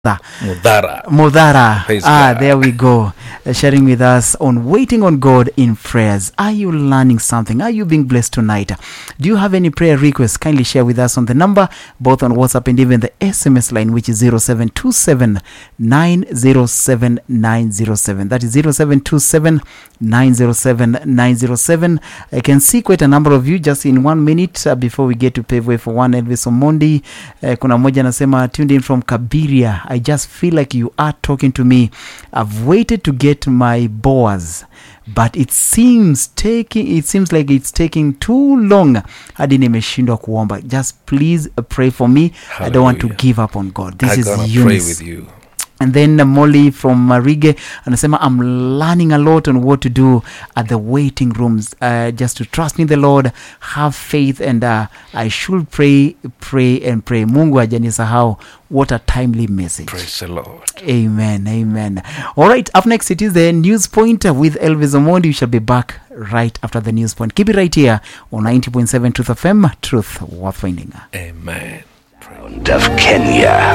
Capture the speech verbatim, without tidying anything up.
Mudhara. Mudhara. Praise Ah, God. there we go. Uh, sharing with us on waiting on God in prayers. Are you learning something? Are you being blessed tonight? Do you have any prayer requests? Kindly share with us on the number, both on WhatsApp and even the S M S line, which is zero seven two seven nine zero seven nine zero seven. That is zero seven two seven nine zero seven nine zero seven. I can see quite a number of you just in one minute uh, before we get to pave way for one. Elvis Omondi, uh, kuna moja nasema tuned in from Kabiria. I just feel like you are talking to me. I've waited to get my Boaz, but it seems taking it seems like it's taking too long. Hadi nimeshindwa kuomba. Just please uh, pray for me. Hallelujah. I don't want to give up on God. This I'm is gonna Eunice. pray with you. And then uh, Molly from Marige anasema I'm learning a lot on what to do at the waiting rooms, uh, just to trust in the Lord, have faith, and uh, I should pray, pray and pray. Mungu hajanisahau. What a timely message. Praise the Lord. Amen, amen. All right, up next it is the News Point with Elvis Omondi. We shall be back right after the News Point. Keep it right here on ninety point seven Truth F M, Truth Worth Finding. Amen. Of Kenya.